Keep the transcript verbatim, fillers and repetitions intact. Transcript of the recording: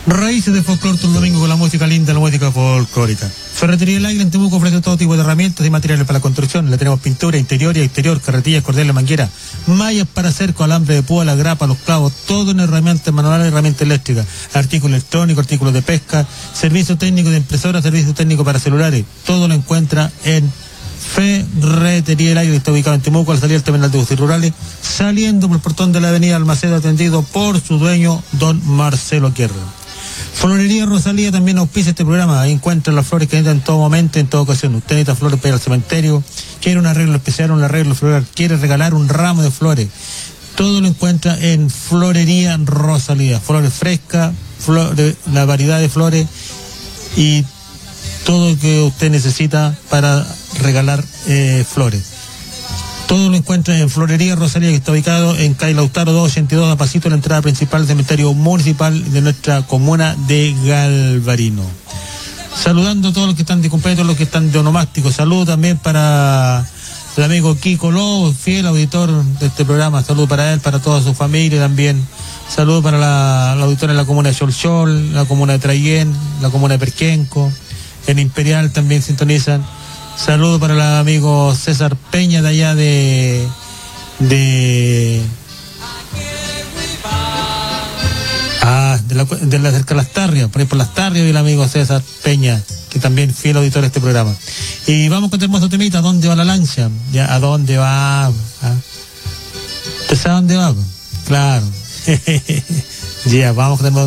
Raíces de folclore todo el domingo con la música linda, la música folclórica. Ferretería El Águila en Temuco ofrece todo tipo de herramientas y materiales para la construcción. Le tenemos pintura interior y exterior, carretillas, cordeles, manguera, mallas para cerco, alambre de púa, la grapa, los clavos, todo en herramientas manuales, herramientas eléctricas, artículos electrónicos, artículos de pesca, servicio técnico de impresora, servicio técnico para celulares. Todo lo encuentra en Ferretería El Águila, está ubicado en Temuco, al salir del terminal de buses rurales, saliendo por el portón de la avenida Almacedo, atendido por su dueño, don Marcelo Quierra. Florería Rosalía también auspicia este programa. Ahí encuentran las flores que necesitan en todo momento, en toda ocasión. Usted necesita flores para ir al cementerio, quiere un arreglo especial, un arreglo floral, quiere regalar un ramo de flores. Todo lo encuentra en Florería Rosalía. Flores frescas, flores, la variedad de flores y todo lo que usted necesita para regalar eh, flores. Todo lo encuentra en Florería Rosalía, que está ubicado en calle Lautaro doscientos ochenta y dos, a pasito de la entrada principal del cementerio municipal de nuestra comuna de Galvarino. Saludando a todos los que están de cumpleaños, todos los que están de onomástico. Saludos también para el amigo Kiko Lobo, fiel auditor de este programa. Saludos para él, para toda su familia también. Saludos para la, la auditora de la comuna de Cholchol, la comuna de Traiguén, la comuna de Perquenco, en Imperial también sintonizan. Saludos para el amigo César Peña de allá de de ah de la de la cerca de Las Tarrias, por ahí por Las Tarrias, y el amigo César Peña, que también fiel auditor de este programa. Y vamos con el hermoso temita, ¿a dónde va la lancha? Ya, ¿a dónde va? ¿Ah? ¿Usted sabe a dónde va? Claro. Ya, vamos con el